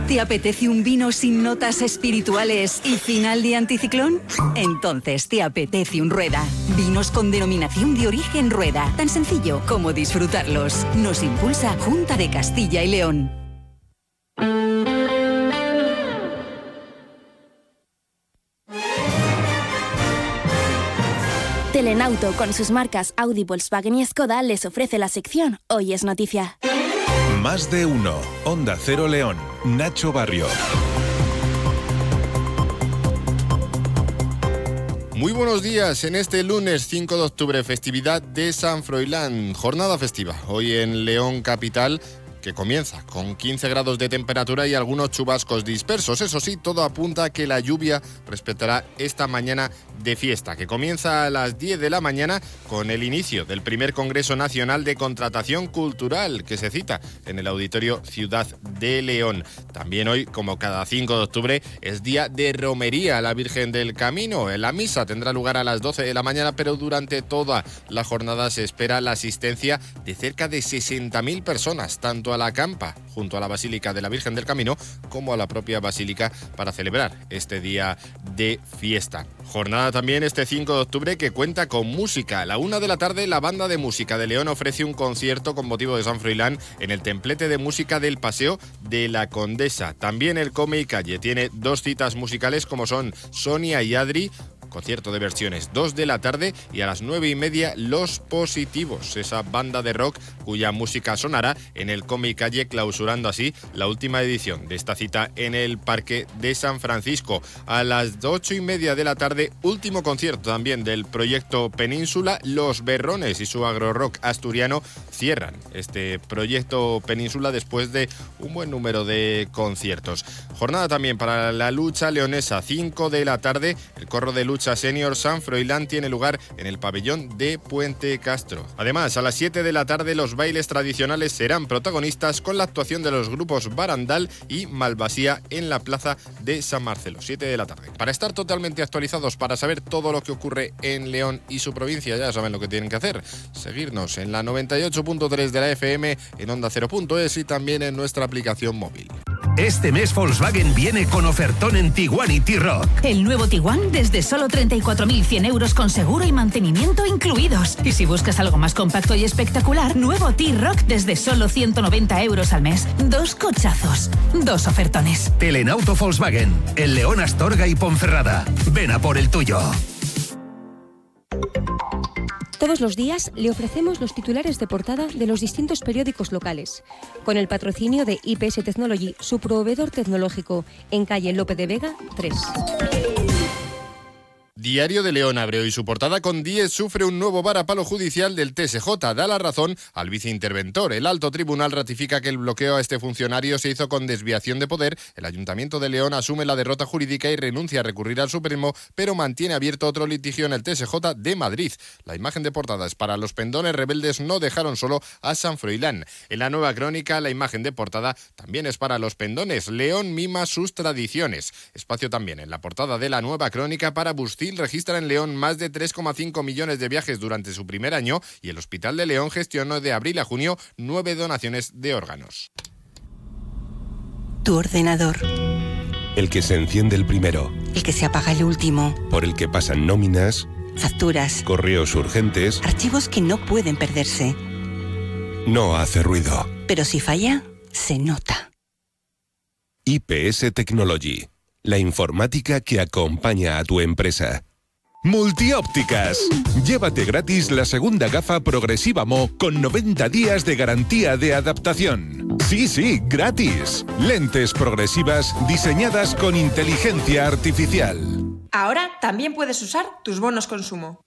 ¿Te apetece un vino sin notas espirituales y final de anticiclón? Entonces te apetece un Rueda. Vinos con denominación de origen Rueda. Tan sencillo como disfrutarlos. Nos impulsa Junta de Castilla y León. Telenauto, con sus marcas Audi, Volkswagen y Skoda, les ofrece la sección Hoy es Noticia. Más de uno. Onda Cero León. Nacho Barrio. Muy buenos días en este lunes 5 de octubre, festividad de San Froilán, jornada festiva, hoy en León capital, que comienza con 15 grados de temperatura y algunos chubascos dispersos. Eso sí, todo apunta a que la lluvia respetará esta mañana de fiesta, que comienza a las 10 de la mañana con el inicio del primer Congreso Nacional de Contratación Cultural, que se cita en el Auditorio Ciudad de León. También hoy, como cada 5 de octubre, es día de romería a la Virgen del Camino. La misa tendrá lugar a las 12 de la mañana, pero durante toda la jornada se espera la asistencia de cerca de 60.000 personas, tanto a la campa junto a la Basílica de la Virgen del Camino como a la propia Basílica para celebrar este día de fiesta. Jornada también este 5 de octubre que cuenta con música. A la 1 de la tarde la Banda de Música de León ofrece un concierto con motivo de San Froilán en el templete de música del Paseo de la Condesa. También el Come y Calle tiene dos citas musicales como son Sonia y Adri, concierto de versiones 2 de la tarde, y a las 9:30 Los Positivos, esa banda de rock cuya música sonará en el Come y Calle, clausurando así la última edición de esta cita en el Parque de San Francisco. A las 8:30 de la tarde, último concierto también del proyecto Península. Los Berrones y su agrorock asturiano cierran este proyecto Península después de un buen número de conciertos. Jornada también para la lucha leonesa, 5 de la tarde, el corro de lucha Senior San Froilán tiene lugar en el pabellón de Puente Castro. Además, a las 7 de la tarde los bailes tradicionales serán protagonistas con la actuación de los grupos Barandal y Malvasía en la plaza de San Marcelo, 7 de la tarde. Para estar totalmente actualizados, para saber todo lo que ocurre en León y su provincia, ya saben lo que tienen que hacer: seguirnos en la 98.3 de la FM, en Onda Cero.es y también en nuestra aplicación móvil. Este mes Volkswagen viene con ofertón en Tiguan y T-Roc. El nuevo Tiguan desde solo 34.100 euros con seguro y mantenimiento incluidos. Y si buscas algo más compacto y espectacular, nuevo T-Roc desde solo 190 euros al mes. Dos cochazos, dos ofertones. Telenauto Volkswagen, en León, Astorga y Ponferrada. Ven a por el tuyo. Todos los días le ofrecemos los titulares de portada de los distintos periódicos locales, con el patrocinio de IPS Technology, su proveedor tecnológico, en calle Lope de Vega 3. Diario de León abre hoy su portada con 10 sufre un nuevo varapalo judicial del TSJ. Da la razón al viceinterventor. El alto tribunal ratifica que el bloqueo a este funcionario se hizo con desviación de poder. El Ayuntamiento de León asume la derrota jurídica y renuncia a recurrir al Supremo, pero mantiene abierto otro litigio en el TSJ de Madrid. La imagen de portada es para los pendones rebeldes no dejaron solo a San Froilán. En la Nueva Crónica la imagen de portada también es para los pendones. León mima sus tradiciones. Espacio también en la portada de la Nueva Crónica para Bustil. Registra en León más de 3,5 millones de viajes durante su primer año y el Hospital de León gestionó de abril a junio 9 donaciones de órganos. Tu ordenador. El que se enciende el primero. El que se apaga el último. Por el que pasan nóminas. Facturas. Correos urgentes. Archivos que no pueden perderse. No hace ruido. Pero si falla, se nota. IPS Technology. La informática que acompaña a tu empresa. Multiópticas. Llévate gratis la segunda gafa Progresiva Mo con 90 días de garantía de adaptación. Sí, gratis. Lentes progresivas diseñadas con inteligencia artificial. Ahora también puedes usar tus bonos consumo.